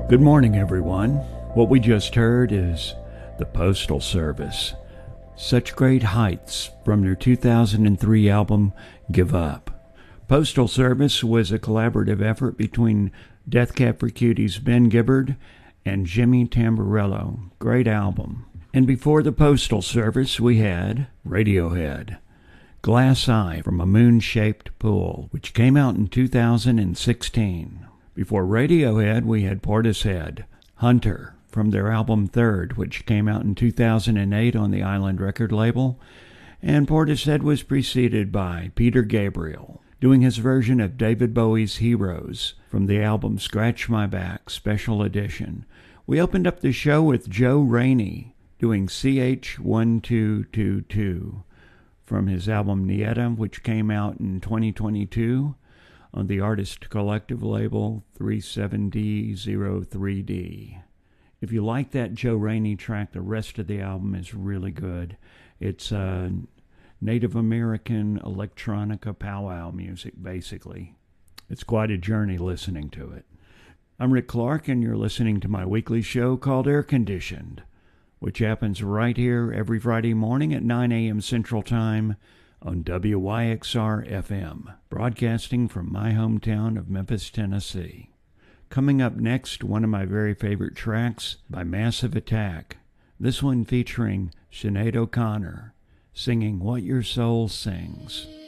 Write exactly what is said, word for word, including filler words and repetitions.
Good morning, everyone. What we just heard is the Postal Service. Such Great Heights from their two thousand three album, Give Up. Postal Service was a collaborative effort between Death Cab for Cutie's Ben Gibbard and Jimmy Tamborello. Great album. And before the Postal Service, we had Radiohead. Glass Eye from a Moon-Shaped Pool, which came out in two thousand sixteen. Before Radiohead, we had Portishead, Hunter, from their album Third, which came out in two thousand eight on the Island record label. And Portishead was preceded by Peter Gabriel, doing his version of David Bowie's Heroes from the album Scratch My Back Special Edition. We opened up the show with Joe Rainey doing C H one two two two from his album Nieta, which came out in twenty twenty-two on the Artist Collective label three seven D zero three D. If you like that Joe Rainey track, the rest of the album is really good. It's uh, Native American electronica powwow music, basically. It's quite a journey listening to it. I'm Rick Clark, and you're listening to my weekly show called Air Conditioned, which happens right here every Friday morning at nine a.m. Central Time on W Y X R F M, broadcasting from my hometown of Memphis, Tennessee. Coming up next, one of my very favorite tracks by Massive Attack, this one featuring Sinead O'Connor, singing What Your Soul Sings.